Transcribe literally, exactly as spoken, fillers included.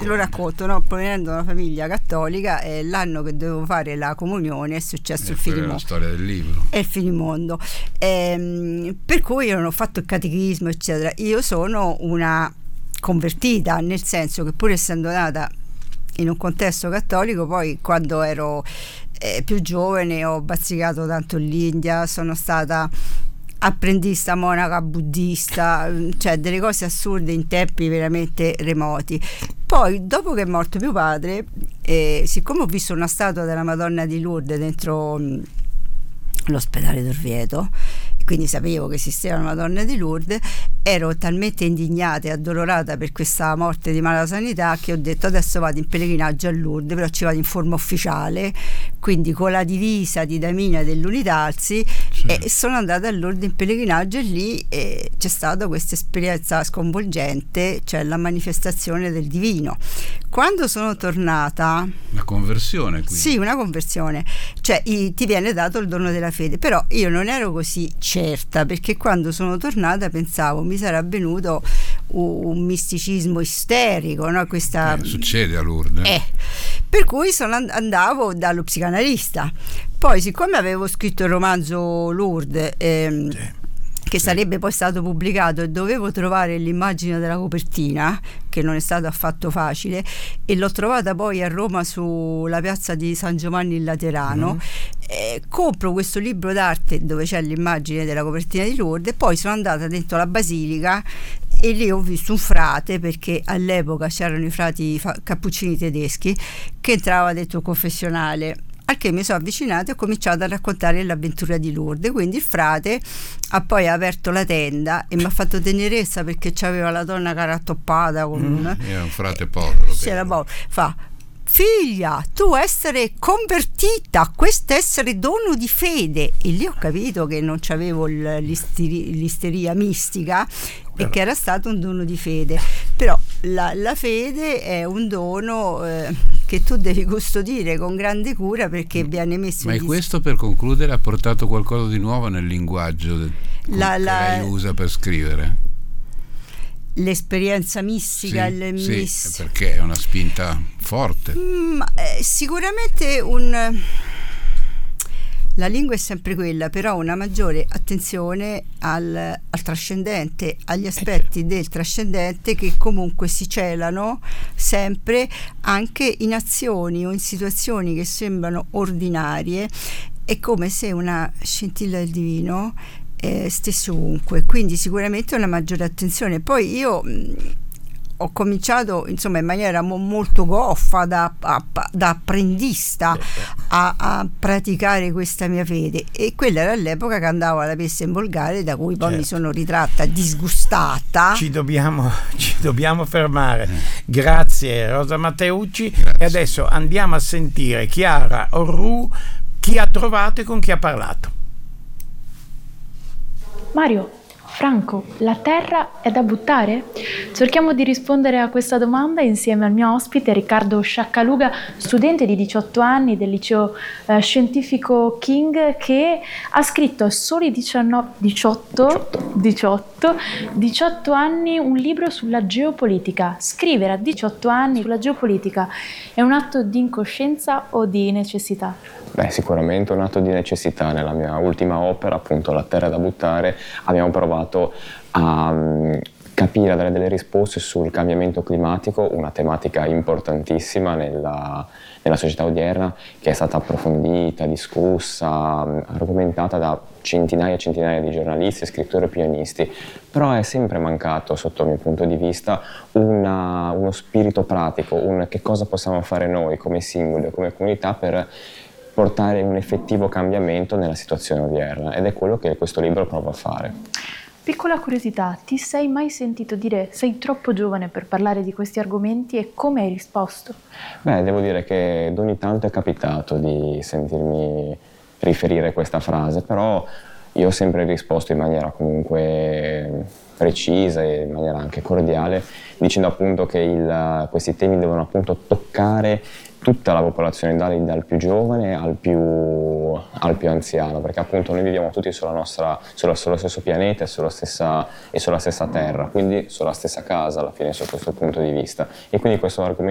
te lo racconto, no? Provenendo da una famiglia cattolica, eh, l'anno che dovevo fare la comunione è successo il finimondo. È la storia del libro. È il finimondo. Ehm, per cui io non ho fatto il catechismo, eccetera. Io sono una convertita, nel senso che pur essendo nata in un contesto cattolico, poi quando ero eh, più giovane ho bazzicato tanto l'India, sono stata apprendista monaca buddista, cioè delle cose assurde in tempi veramente remoti. Poi dopo che è morto mio padre, eh, siccome ho visto una statua della Madonna di Lourdes dentro mh, l'ospedale d'Orvieto, quindi sapevo che esisteva la Madonna di Lourdes, ero talmente indignata e addolorata per questa morte di malasanità che ho detto adesso vado in pellegrinaggio a Lourdes, però ci vado in forma ufficiale, quindi con la divisa di Damina dell'Unitalsi, sì. E sono andata a Lourdes in pellegrinaggio e lì eh, c'è stata questa esperienza sconvolgente, cioè la manifestazione del divino. Quando sono tornata, una conversione, quindi. Sì, una conversione, cioè i, ti viene dato il dono della fede, però io non ero così certa, perché quando sono tornata pensavo mi sarà venuto un, un misticismo isterico, no? Questa eh, succede a Lourdes. Eh, per cui sono and- andavo dallo psicanalista. Poi, siccome avevo scritto il romanzo Lourdes, ehm, sì. che sì. sarebbe poi stato pubblicato, e dovevo trovare l'immagine della copertina, che non è stato affatto facile, e l'ho trovata poi a Roma sulla piazza di San Giovanni in Laterano. Mm. Eh, compro questo libro d'arte dove c'è l'immagine della copertina di Lourdes, e poi sono andata dentro la basilica e lì ho visto un frate, perché all'epoca c'erano i frati fa- cappuccini tedeschi, che entrava dentro il confessionale. Al che mi sono avvicinata e ho cominciato a raccontare l'avventura di Lourdes. Quindi il frate ha poi aperto la tenda e mi ha fatto tenerezza, perché c'aveva la donna carattoppata con mm, era un frate povero, c'era povero. Fa: figlia, tu essere convertita, questo essere dono di fede. E lì ho capito che non c'avevo l'isteri- l'isteria mistica, e che era stato un dono di fede. Però la, la fede è un dono eh, che tu devi custodire con grande cura, perché viene messo ma in è dis- questo, per concludere, ha portato qualcosa di nuovo nel linguaggio de- la, che la, lei usa per scrivere? L'esperienza mistica, sì, il sì, miss... perché è una spinta forte. Mm, eh, sicuramente un... La lingua è sempre quella, però una maggiore attenzione al, al trascendente, agli aspetti del trascendente, che comunque si celano sempre anche in azioni o in situazioni che sembrano ordinarie. È come se una scintilla del divino eh, stesse ovunque, quindi sicuramente una maggiore attenzione. Poi io mh, ho cominciato insomma in maniera mo- molto goffa da, a, da apprendista a, a praticare questa mia fede, e quella era l'epoca che andavo alla Pesta in Volgare, da cui poi certo. mi sono ritratta disgustata. Ci dobbiamo, ci dobbiamo fermare. Grazie Rosa Matteucci. Grazie. E adesso andiamo a sentire Chiara Orru, chi ha trovato e con chi ha parlato. Mario, Franco, la terra è da buttare? Cerchiamo di rispondere a questa domanda insieme al mio ospite Riccardo Sciaccaluga, studente di diciotto anni del liceo eh, scientifico King, che ha scritto a soli diciannove, diciotto, diciotto, diciotto anni un libro sulla geopolitica. Scrivere a diciotto anni sulla geopolitica è un atto di incoscienza o di necessità? Beh, sicuramente un atto di necessità. Nella mia ultima opera, appunto La terra è da buttare, abbiamo provato a um, capire, a dare delle risposte sul cambiamento climatico, una tematica importantissima nella, nella società odierna, che è stata approfondita, discussa, argomentata da centinaia e centinaia di giornalisti, scrittori e opinionisti, però è sempre mancato, sotto il mio punto di vista, una, uno spirito pratico, un che cosa possiamo fare noi come singoli o come comunità per portare un effettivo cambiamento nella situazione odierna, ed è quello che questo libro prova a fare. Piccola curiosità, ti sei mai sentito dire sei troppo giovane per parlare di questi argomenti, e come hai risposto? Beh, devo dire che ogni tanto è capitato di sentirmi riferire questa frase, però io ho sempre risposto in maniera comunque precisa e in maniera anche cordiale, dicendo appunto che il, questi temi devono appunto toccare tutta la popolazione, dal, dal più giovane al più, al più anziano, perché appunto noi viviamo tutti sulla nostra, sulla, sullo stesso pianeta e sulla, stessa, e sulla stessa terra, quindi sulla stessa casa alla fine, su questo punto di vista, e quindi questo argomento